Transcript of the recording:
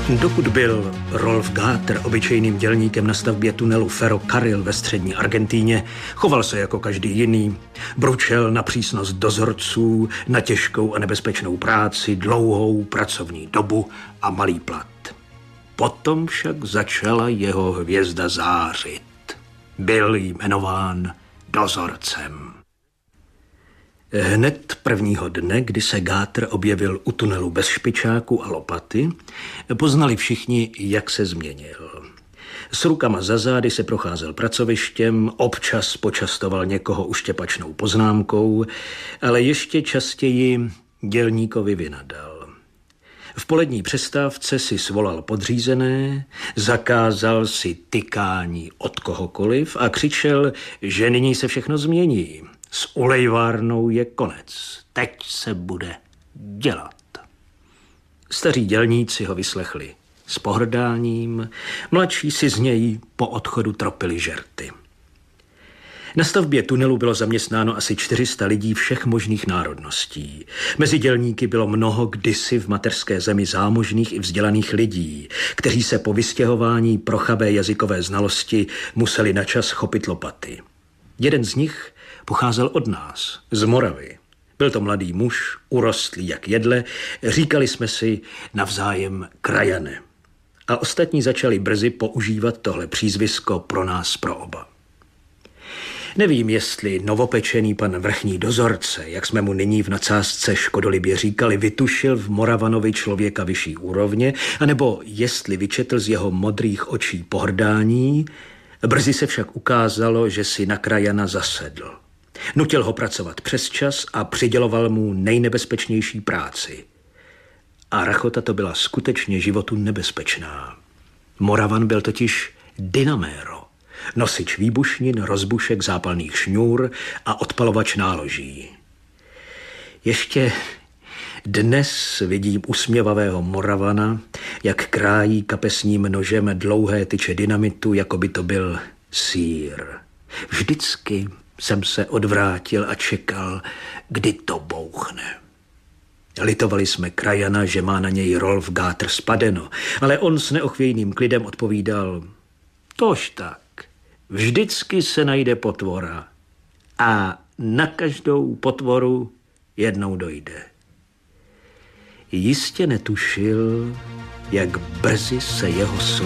Dokud byl Rolf Gater obyčejným dělníkem na stavbě tunelu Ferrocarril ve střední Argentíně, choval se jako každý jiný, bručel na přísnost dozorců, na těžkou a nebezpečnou práci, dlouhou pracovní dobu a malý plat. Potom však začala jeho hvězda zářit. Byl jmenován dozorcem. Hned prvního dne, kdy se Gater objevil u tunelu bez špičáku a lopaty, poznali všichni, jak se změnil. S rukama za zády se procházel pracovištěm, občas počastoval někoho uštěpačnou poznámkou, ale ještě častěji dělníkovi vynadal. V polední přestávce si svolal podřízené, zakázal si tykání od kohokoliv a křičel, že nyní se všechno změní. S ulejvárnou je konec. Teď se bude dělat. Staří dělníci ho vyslechli s pohrdáním, mladší si z něj po odchodu tropili žerty. Na stavbě tunelu bylo zaměstnáno asi 400 lidí všech možných národností. Mezi dělníky bylo mnoho kdysi v mateřské zemi zámožných i vzdělaných lidí, kteří se po vystěhování pro chabé jazykové znalosti museli načas chopit lopaty. Jeden z nich pocházel od nás, z Moravy. Byl to mladý muž, urostlý jak jedle, říkali jsme si navzájem krajane. A ostatní začali brzy používat tohle přízvisko pro nás, pro oba. Nevím, jestli novopečený pan vrchní dozorce, jak jsme mu nyní v nadsázce škodolibě říkali, vytušil v Moravanovi člověka vyšší úrovně, anebo jestli vyčetl z jeho modrých očí pohrdání. Brzy se však ukázalo, že si na krajana zasedl. Nutil ho pracovat přesčas a přiděloval mu nejnebezpečnější práci. A rachota to byla skutečně životu nebezpečná. Moravan byl totiž dynaméro, nosič výbušnin, rozbušek, zápalných šňůr a odpalovač náloží. Ještě dnes vidím usměvavého Moravana, jak krájí kapesním nožem dlouhé tyče dynamitu, jako by to byl sýr. Vždycky jsem se odvrátil a čekal, kdy to bouchne. Litovali jsme krajana, že má na něj Rolf Gater spadeno, ale on s neochvějným klidem odpovídal: tož tak, vždycky se najde potvora a na každou potvoru jednou dojde. Jistě netušil, jak brzy se jeho